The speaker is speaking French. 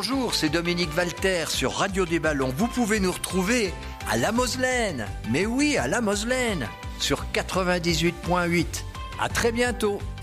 bonjour, c'est Dominique Walter sur Radio des Ballons. Vous pouvez nous retrouver à La Moselaine. Mais oui, à La Moselaine, sur 98.8. À très bientôt.